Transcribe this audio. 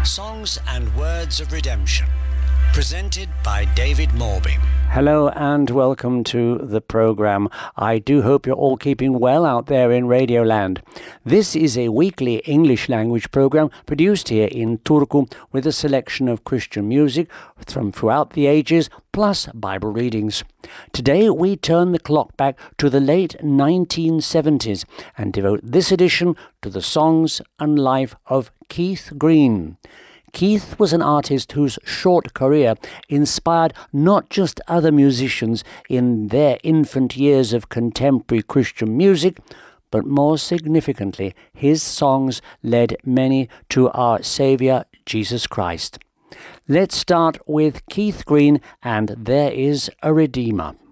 Songs and Words of Redemption, presented by David Morby. Hello and welcome to the program. I do hope you're all keeping well out there in Radioland. This is a weekly English language program produced here in Turku with a selection of Christian music from throughout the ages, plus Bible readings. Today we turn the clock back to the late 1970s and devote this edition to the songs and life of Keith Green. Keith was an artist whose short career inspired not just other musicians in their infant years of contemporary Christian music, but more significantly, his songs led many to our Saviour, Jesus Christ. Let's start with Keith Green and There Is a Redeemer.